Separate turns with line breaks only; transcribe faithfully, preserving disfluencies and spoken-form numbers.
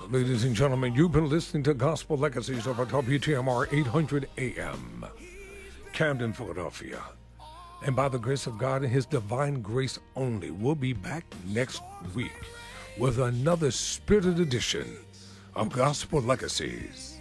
Ladies and gentlemen, you've been listening to Gospel Legacies over W T M R eight hundred A M, Camden, Philadelphia. And by the grace of God and His divine grace only, we'll be back next week with another spirited edition of Gospel Legacies.